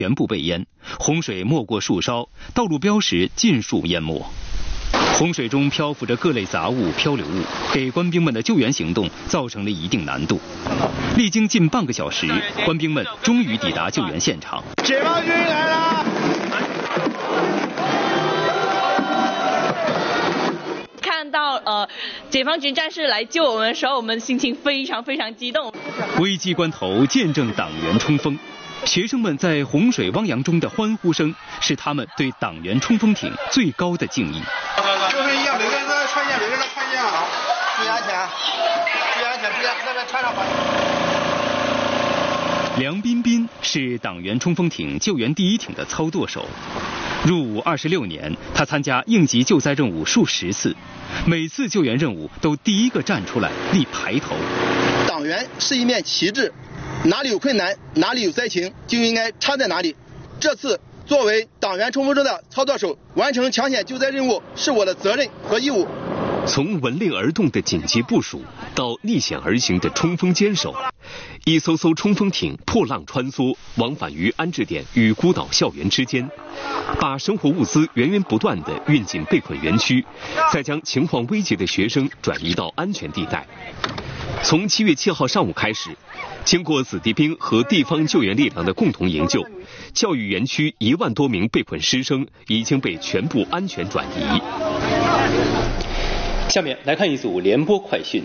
全部被淹，洪水没过树梢，道路标识尽数淹没。洪水中漂浮着各类杂物、漂流物，给官兵们的救援行动造成了一定难度。历经近半个小时，官兵们终于抵达救援现场。 解放军来了！ 看到解放军战士来救我们的时候，我们心情非常非常激动。 危机关头见证党员冲锋，学生们在洪水汪洋中的欢呼声，是他们对党员冲锋艇最高的敬意。 就是一样，每个人都要穿一下，每个人都穿一下啊！注意安全，注意安全，注意安全，那边穿上吧。 梁彬彬是党员冲锋艇救援第一艇的操舵手。入伍26年，他参加应急救灾任务数十次，每次救援任务都第一个站出来立排头。 党员是一面旗帜，哪里有困难，哪里有灾情，就应该插在哪里。这次作为党员冲锋舟的操作手，完成抢险救灾任务是我的责任和义务。 从闻令而动的紧急部署到逆险而行的冲锋坚守，一艘艘冲锋艇破浪穿梭，往返于安置点与孤岛校园之间，把生活物资源源不断地运进被困园区，再将情况危急的学生转移到安全地带。从7月7号上午开始，经过子弟兵和地方救援力量的共同营救，教育园区1万多名被困师生已经被全部安全转移。 下面来看一组联播快讯。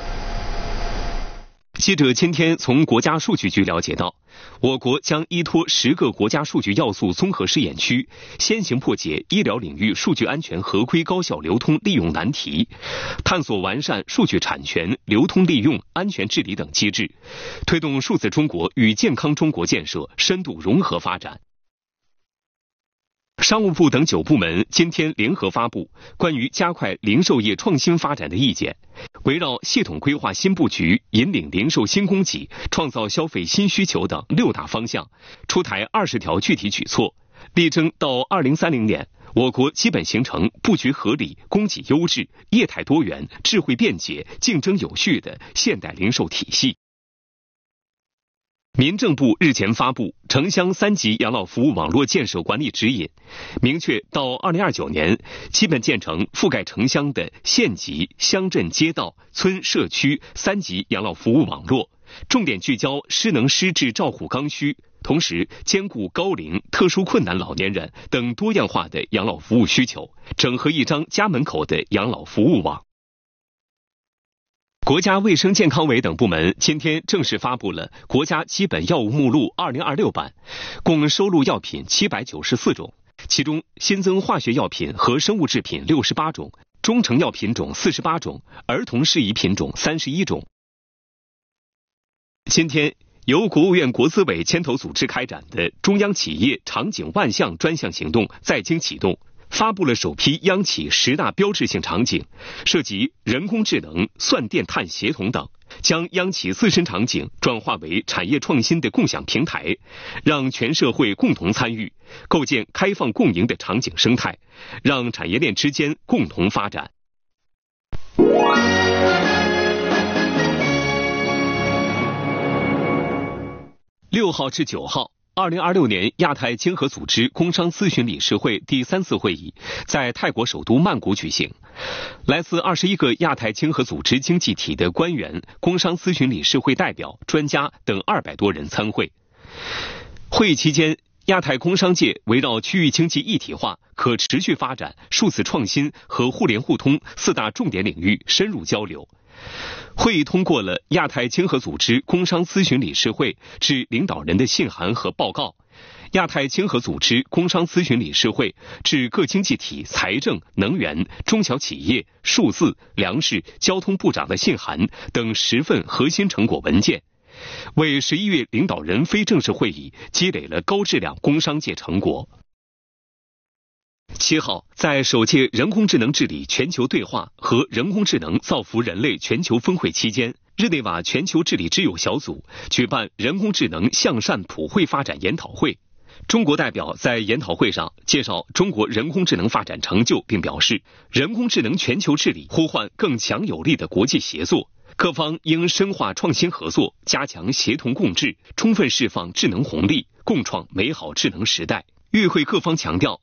记者今天从国家数据局了解到，我国将依托10个国家数据要素综合试验区，先行破解医疗领域数据安全合规高效流通利用难题，探索完善数据产权、流通利用、安全治理等机制，推动数字中国与健康中国建设深度融合发展。商务部等9部门今天联合发布关于加快零售业创新发展的意见，围绕系统规划新布局、引领零售新供给、创造消费新需求等6大方向，出台20条具体举措，力争到2030年，我国基本形成布局合理、供给优质、业态多元、智慧便捷、竞争有序的现代零售体系。民政部日前发布城乡3级养老服务网络建设管理指引，明确到2029年基本建成覆盖城乡的县级、乡镇街道、村社区3级养老服务网络，重点聚焦失能失智照护刚需，同时兼顾高龄、特殊困难老年人等多样化的养老服务需求，整合一张家门口的养老服务网。国家卫生健康委等部门今天正式发布了国家基本药物目录2026版，共收录药品794种，其中新增化学药品和生物制品68种，中成药品种48种，儿童适宜品种31种。今天，由国务院国资委牵头组织开展的中央企业场景万象专项行动在京启动，发布了首批央企10大标志性场景，涉及人工智能、算电碳协同等，将央企自身场景转化为产业创新的共享平台，让全社会共同参与，构建开放共赢的场景生态，让产业链之间共同发展。6号至9号，2026年亚太经合组织工商咨询理事会第3次会议在泰国首都曼谷举行，来自21个亚太经合组织经济体的官员、工商咨询理事会代表、专家等200多人参会。会议期间，亚太工商界围绕区域经济一体化、可持续发展、数字创新和互联互通4大重点领域深入交流。会议通过了亚太经合组织工商咨询理事会致领导人的信函和报告，亚太经合组织工商咨询理事会致各经济体财政、能源、中小企业、数字、粮食、交通部长的信函等10份核心成果文件，为11月领导人非正式会议积累了高质量工商界成果。7号，在首届人工智能治理全球对话和人工智能造福人类全球峰会期间，日内瓦全球治理之友小组举办人工智能向善普惠发展研讨会。中国代表在研讨会上介绍中国人工智能发展成就，并表示，人工智能全球治理呼唤更强有力的国际协作，各方应深化创新合作，加强协同共治，充分释放智能红利， 共创美好智能时代。与会各方强调，